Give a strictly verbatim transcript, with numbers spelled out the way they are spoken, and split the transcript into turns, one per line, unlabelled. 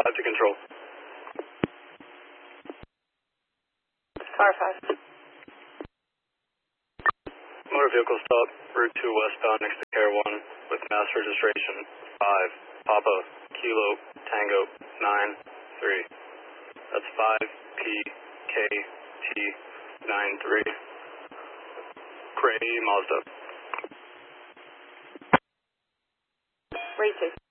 five to control.
Car five.
Motor vehicle stop, Route two westbound next to Care one with mass registration five, Papa, Kilo, Tango, nine, three. That's five P K T nine three. Gray Mazda.
Rate two.